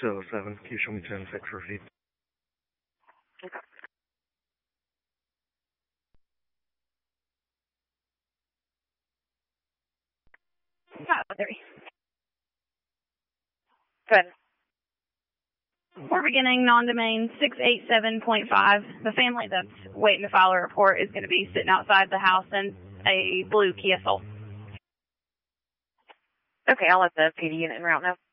207, can you show me 10 fix receipt? Good. We're beginning non-domain 687.5. The family that's waiting to file a report is going to be sitting outside the house in a blue Kia Soul. Okay, I'll let the PD unit en route know.